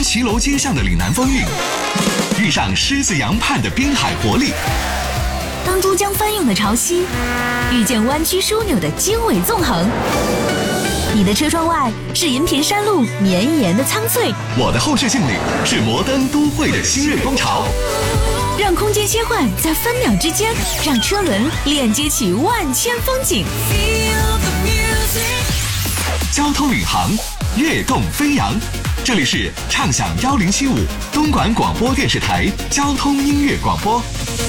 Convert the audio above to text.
当骑楼街巷的岭南风韵，遇上狮子洋畔的滨海活力， 当都江翻涌的潮汐遇见弯曲枢纽的经纬纵横。你的车窗外是银屏山路绵延的苍翠， 我的后视镜里是摩登都会的新锐风潮。 让空间切换在分秒之间，让车轮链接起万千风景。 交通领航，跃动飞扬。这里是畅享1075东莞广播电视台交通音乐广播。